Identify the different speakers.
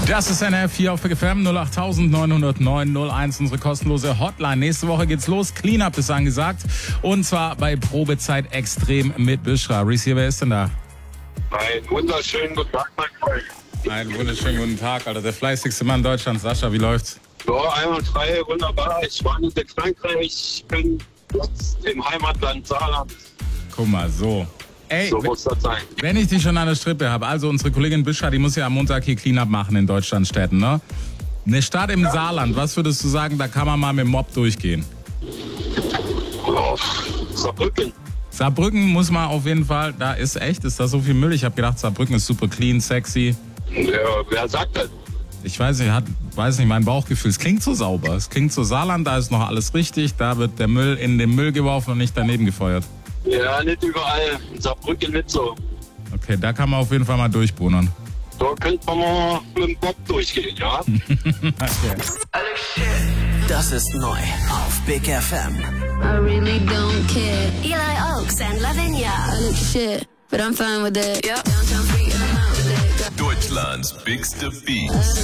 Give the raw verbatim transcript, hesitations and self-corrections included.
Speaker 1: Das ist N F hier auf Big F M null acht neun null neun null eins, unsere kostenlose Hotline. Nächste Woche geht's los. Cleanup ist angesagt. Und zwar bei Probezeit extrem mit Bishra. Reese, wer ist denn da?
Speaker 2: Einen wunderschönen guten Tag, mein Freund.
Speaker 1: Einen wunderschönen guten Tag, Alter. Der fleißigste Mann Deutschlands. Sascha, wie läuft's?
Speaker 2: Ja, einwandfrei, wunderbar. Ich war nicht in Frankreich. Ich bin jetzt im Heimatland Saarland.
Speaker 1: Guck mal, so. Ey,
Speaker 2: So muss das sein.
Speaker 1: wenn ich dich schon an der Strippe habe, also unsere Kollegin Bishra, die muss ja am Montag hier Cleanup machen in Deutschlandstädten, ne? Eine Stadt im Saarland, was würdest du sagen, da kann man mal mit dem Mob durchgehen?
Speaker 2: Oh, Saarbrücken.
Speaker 1: Saarbrücken muss man auf jeden Fall, da ist echt, ist da so viel Müll. Ich habe gedacht, Saarbrücken ist super clean, sexy.
Speaker 2: Ja, wer sagt das?
Speaker 1: Ich weiß nicht, hat, weiß nicht, mein Bauchgefühl, es klingt so sauber. Es klingt so Saarland, da ist noch alles richtig, da wird der Müll in den Müll geworfen und nicht daneben gefeuert.
Speaker 2: Ja, nicht überall. In Saarbrücken nicht so.
Speaker 1: Okay, da kann man auf jeden Fall mal durchbohnern.
Speaker 2: Da könnte man mal mit dem Bob durchgehen, ja?
Speaker 1: Okay.
Speaker 3: Das ist neu auf Big F M.
Speaker 4: I really don't care.
Speaker 5: Eli Oaks and Lavinia.
Speaker 4: I look shit, but I'm fine with that.
Speaker 5: Yep.
Speaker 4: Downtown freak, and I'm out with that.
Speaker 6: Deutschlands bigste Beats.